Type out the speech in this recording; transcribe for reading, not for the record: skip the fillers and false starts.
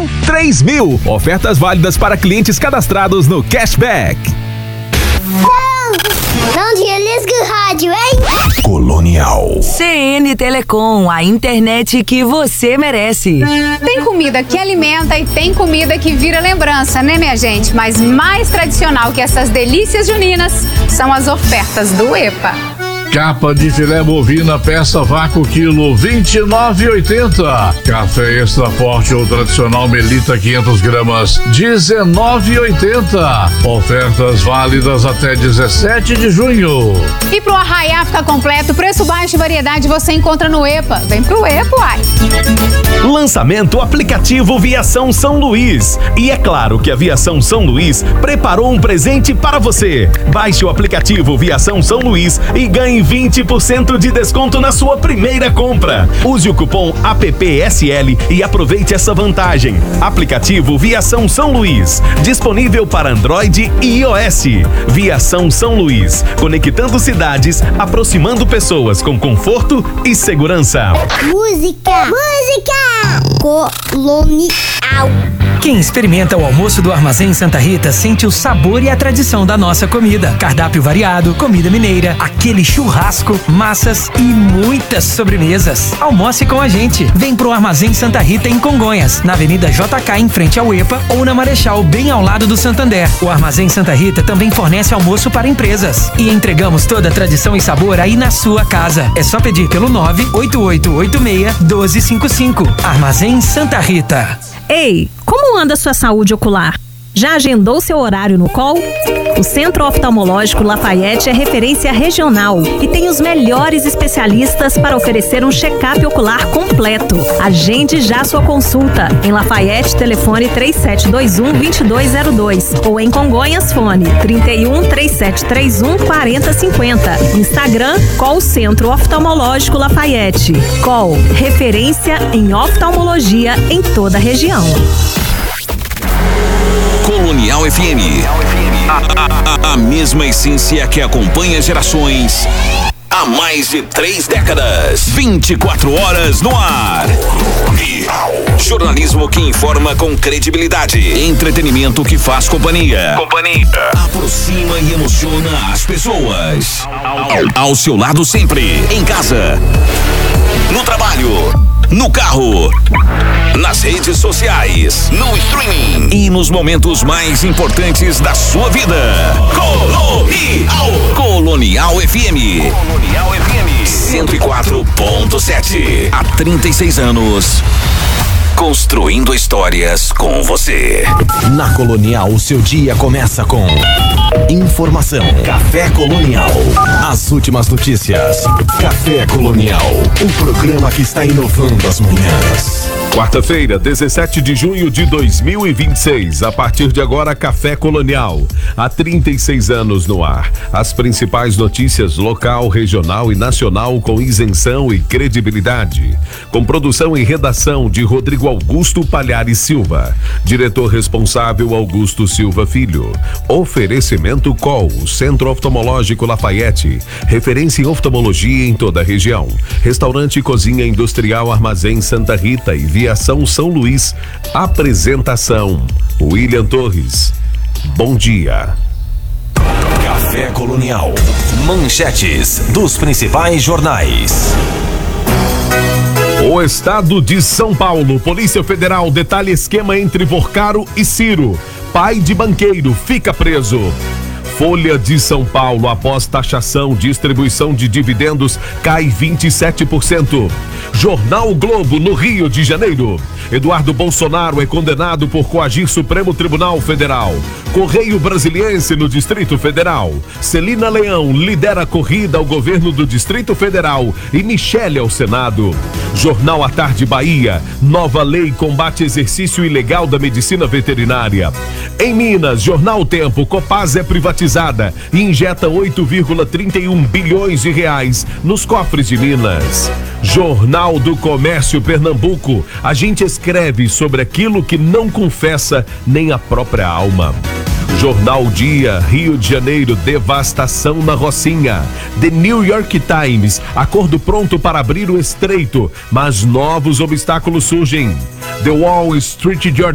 são 3.000. Ofertas válidas para clientes cadastrados no Cashback. Não desliga o rádio, hein? Colonial. CN Telecom, a internet que você merece. Tem comida que alimenta e tem comida que vira lembrança, né, minha gente? Mas mais tradicional que essas delícias juninas são as ofertas do EPA. Capa de filé bovina, peça vácuo, quilo, R$29,80. Café extra forte ou tradicional Melita, 500 gramas, R$19,80. Ofertas válidas até 17 de junho. E pro arraiá ficar completo, preço baixo e variedade você encontra no EPA. Vem pro EPA, uai. Lançamento aplicativo Viação São Luís. E é claro que a Viação São Luís preparou um presente para você. Baixe o aplicativo Viação São Luís e ganhe 20% de desconto na sua primeira compra. Use o cupom APPSL e aproveite essa vantagem. Aplicativo Viação São Luís, disponível para Android e iOS. Viação São Luís, conectando cidades, aproximando pessoas com conforto e segurança. Música Colonial. Quem experimenta o almoço do Armazém Santa Rita sente o sabor e a tradição da nossa comida. Cardápio variado, comida mineira, aquele churrasco, massas e muitas sobremesas. Almoce com a gente. Vem pro Armazém Santa Rita em Congonhas, na Avenida JK em frente ao EPA ou na Marechal, bem ao lado do Santander. O Armazém Santa Rita também fornece almoço para empresas. E entregamos toda a tradição e sabor aí na sua casa. É só pedir pelo 98886-1255. Armazém Santa Rita. Ei, como anda sua saúde ocular? Já agendou seu horário no COL? O Centro Oftalmológico Lafayette é referência regional e tem os melhores especialistas para oferecer um check-up ocular completo. Agende já sua consulta. Em Lafayette, telefone 3721-2202 ou em Congonhas, fone 31-3731-4050. Instagram, COL Centro Oftalmológico Lafayette. COL, referência em oftalmologia em toda a região. Colonial FM. A mesma essência que acompanha gerações há mais de 3 décadas. 24 horas no ar. Jornalismo que informa com credibilidade. Entretenimento que faz companhia. Aproxima e emociona as pessoas. Ao seu lado sempre. Em casa. No trabalho. No carro, nas redes sociais, no streaming e nos momentos mais importantes da sua vida. Colonial FM 104.7. Há 36 anos. Construindo histórias com você. Na Colonial, o seu dia começa com informação. Café Colonial. As últimas notícias. Café Colonial. O programa que está inovando as manhãs. Quarta-feira, 17 de junho de 2026. A partir de agora, Café Colonial. Há 36 anos no ar. As principais notícias local, regional e nacional com isenção e credibilidade. Com produção e redação de Rodrigo Augusto Palhares Silva. Diretor responsável Augusto Silva Filho. Oferecimento COL, Centro Oftalmológico Lafayette. Referência em oftalmologia em toda a região. Restaurante e Cozinha Industrial Armazém Santa Rita e Viação São Luís. Apresentação: William Torres. Bom dia. Café Colonial. Manchetes dos principais jornais. O estado de São Paulo. Polícia Federal detalha esquema entre Vorcaro e Ciro. Pai de banqueiro fica preso. Folha de São Paulo, após taxação, distribuição de dividendos cai 27%. Jornal Globo, no Rio de Janeiro. Eduardo Bolsonaro é condenado por coagir Supremo Tribunal Federal. Correio Brasiliense no Distrito Federal. Celina Leão lidera a corrida ao governo do Distrito Federal e Michele ao Senado. Jornal à Tarde Bahia. Nova lei combate exercício ilegal da medicina veterinária. Em Minas, Jornal Tempo, Copasa é privatizada e injeta 8,31 bilhões de reais nos cofres de Minas. Jornal do Comércio Pernambuco. A gente escreve sobre aquilo que não confessa nem a própria alma. Jornal Dia, Rio de Janeiro, devastação na Rocinha. The New York Times, acordo pronto para abrir o estreito, mas novos obstáculos surgem. The Wall Street Journal.